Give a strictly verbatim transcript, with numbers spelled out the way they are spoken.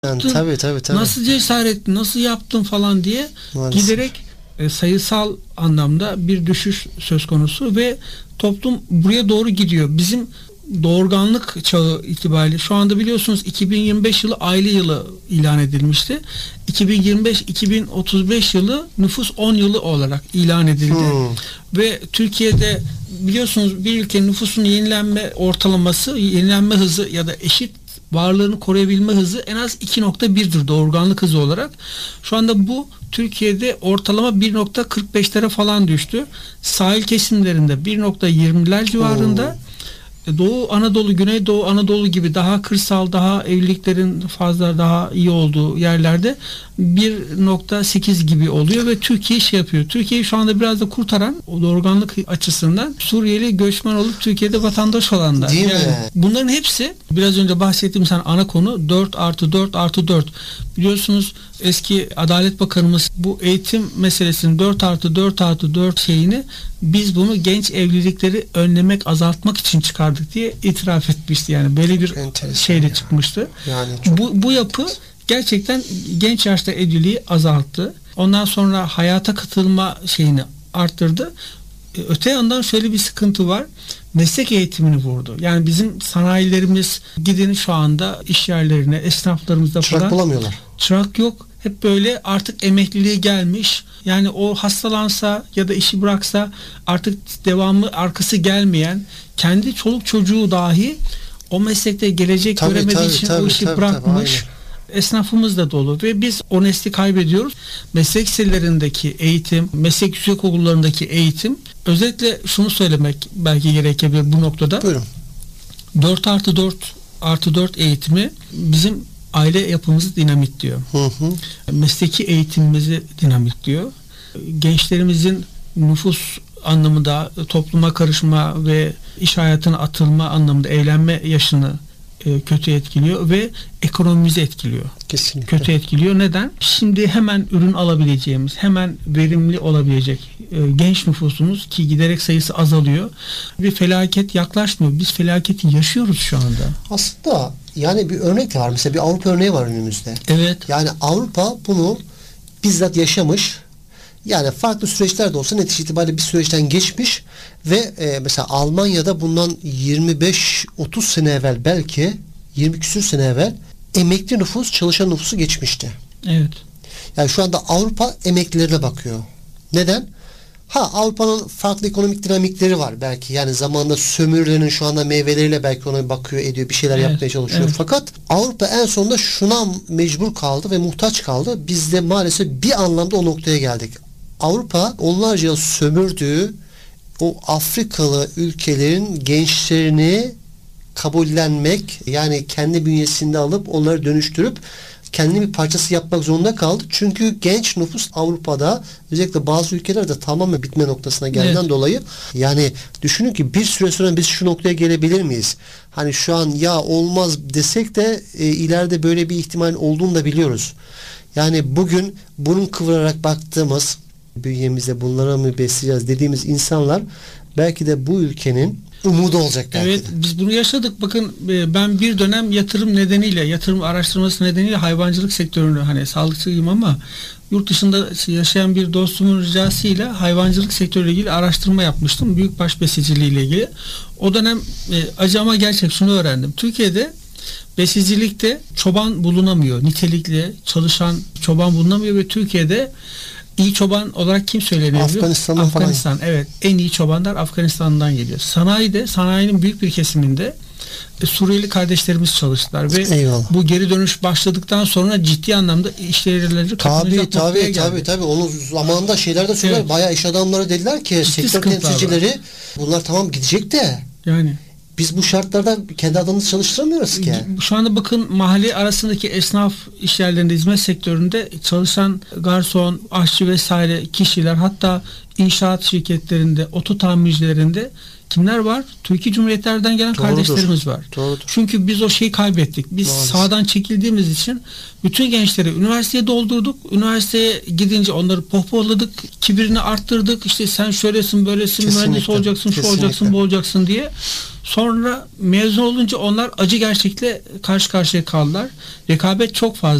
Yani, tabii, tabii, tabii. Nasıl cesaretli, nasıl yaptın falan diye Maalesef. giderek e, sayısal anlamda bir düşüş söz konusu ve toplum buraya doğru gidiyor. Bizim doğurganlık çağı itibariyle şu anda biliyorsunuz iki bin yirmi beş yılı aile yılı ilan edilmişti. iki bin yirmi beş iki bin otuz beş yılı nüfus on yılı olarak ilan edildi. Hmm. Ve Türkiye'de biliyorsunuz bir ülkenin nüfusun yenilenme ortalaması, yenilenme hızı ya da eşit varlığını koruyabilme hızı en az iki nokta bir'dir doğurganlık hızı olarak. Şu anda bu Türkiye'de ortalama bir nokta kırk beş'lere falan düştü. Sahil kesimlerinde bir nokta yirmi'ler civarında. Oo. Doğu Anadolu, Güneydoğu Anadolu gibi daha kırsal, daha evliliklerin fazla daha iyi olduğu yerlerde bir nokta sekiz gibi oluyor ve Türkiye şey yapıyor. Türkiye'yi şu anda biraz da kurtaran o doğurganlık açısından Suriyeli göçmen olup Türkiye'de vatandaş olanlar. Değil yani mi? Bunların hepsi biraz önce bahsettiğim sen ana konu dört artı dört artı dört. Biliyorsunuz eski Adalet Bakanımız bu eğitim meselesinin dört artı dört artı dört şeyini biz bunu genç evlilikleri önlemek, azaltmak için çıkardık diye itiraf etmişti. Yani böyle bir şeyle ya. çıkmıştı. Yani bu, bu yapı gerçekten genç yaşta evliliği azalttı. Ondan sonra hayata katılma şeyini arttırdı. Öte yandan şöyle bir sıkıntı var. Meslek eğitimini vurdu. Yani bizim sanayilerimiz gidin şu anda iş yerlerine, esnaflarımızda çırak falan. bulamıyorlar. Çırak yok. Hep böyle artık emekliliğe gelmiş. Yani o hastalansa ya da işi bıraksa artık devamı arkası gelmeyen, kendi çoluk çocuğu dahi o meslekte gelecek tabii, göremediği tabii, için tabii, o işi tabii, bırakmış. Tabii, esnafımız da dolu ve biz o nesli kaybediyoruz. Meslek liselerindeki eğitim, meslek yüksekokullarındaki eğitim, özellikle şunu söylemek belki gerekebilir bu noktada. Buyurun. dört artı dört artı dört eğitimi bizim aile yapımızı dinamitliyor. Hı hı. Mesleki eğitimimizi dinamitliyor. Gençlerimizin nüfus anlamında topluma karışma ve iş hayatına atılma anlamında evlenme yaşını e, kötü etkiliyor ve ekonomimizi etkiliyor. Kesinlikle. Kötü etkiliyor. Neden? Şimdi hemen ürün alabileceğimiz, hemen verimli olabilecek e, genç nüfusumuz ki giderek sayısı azalıyor. Bir felaket yaklaşmıyor. Biz felaketi yaşıyoruz şu anda. Aslında yani bir örnek var. Mesela bir Avrupa örneği var önümüzde. Evet. Yani Avrupa bunu bizzat yaşamış. Yani farklı süreçler de olsa netice itibariyle bir süreçten geçmiş ve e, mesela Almanya'da bundan yirmi beş otuz sene evvel, belki yirmi küsür sene evvel emekli nüfus çalışan nüfusu geçmişti. Evet. Yani şu anda Avrupa emeklilerine bakıyor. Neden? Ha, Avrupa'nın farklı ekonomik dinamikleri var belki. Yani zamanında sömürülerinin şu anda meyveleriyle belki ona bakıyor, ediyor, bir şeyler evet, yapmaya çalışıyor. Evet. Fakat Avrupa en sonunda şuna mecbur kaldı ve muhtaç kaldı. Biz de maalesef bir anlamda o noktaya geldik. Avrupa onlarca yıl sömürdüğü o Afrikalı ülkelerin gençlerini kabullenmek, yani kendi bünyesinde alıp onları dönüştürüp kendi bir parçası yapmak zorunda kaldı. Çünkü genç nüfus Avrupa'da, özellikle bazı ülkelerde tamamen bitme noktasına geldiğinden evet. dolayı, yani düşünün ki bir süre sonra biz şu noktaya gelebilir miyiz? Hani şu an ya olmaz desek de e, ileride böyle bir ihtimal olduğunu da biliyoruz. Yani bugün burun kıvırarak baktığımız, bünyemizde bunlara mı besleyeceğiz dediğimiz insanlar belki de bu ülkenin umudu olacak belki evet, de. Biz bunu yaşadık. Bakın ben bir dönem yatırım nedeniyle, yatırım araştırması nedeniyle hayvancılık sektörünü, hani sağlıkçıyım ama yurt dışında yaşayan bir dostumun ricasıyla hayvancılık sektörüyle ilgili araştırma yapmıştım. Büyükbaş besiciliği ile ilgili. O dönem e, acı ama gerçek şunu öğrendim. Türkiye'de besicilikte çoban bulunamıyor. Nitelikli çalışan çoban bulunamıyor ve Türkiye'de İyi çoban olarak kim söyleniyor? Afganistan'dan Afganistan. falan. Evet. En iyi çobanlar Afganistan'dan geliyor. Sanayide, sanayinin büyük bir kesiminde e, Suriyeli kardeşlerimiz çalıştılar ve eyvallah. Bu geri dönüş başladıktan sonra ciddi anlamda işlevleri kapanacak noktaya geldi. Tabii tabii. Onun zamanında şeyler de söylediler. Evet. Bayağı iş adamları dediler ki ciddi sektör temsilcileri var. Bunlar tamam gidecek de yani biz bu şartlarda kendi adamımızı çalıştıramıyoruz ki. Şu anda bakın mahalle arasındaki esnaf işyerlerinde, hizmet sektöründe çalışan garson, aşçı vesaire kişiler, hatta inşaat şirketlerinde, oto tamircilerinde kimler var? Türkiye Cumhuriyetlerden gelen Doğrudur. kardeşlerimiz var. Doğrudur. Çünkü biz o şeyi kaybettik. Biz Maalesef. sağdan çekildiğimiz için bütün gençleri üniversiteye doldurduk. Üniversiteye gidince onları pohpohladık. Kibirini arttırdık. İşte sen şöylesin, böylesin, Kesinlikle. mühendis olacaksın, şu Kesinlikle. olacaksın, bu olacaksın diye. Sonra mezun olunca onlar acı gerçekle karşı karşıya kaldılar. Rekabet çok fazla.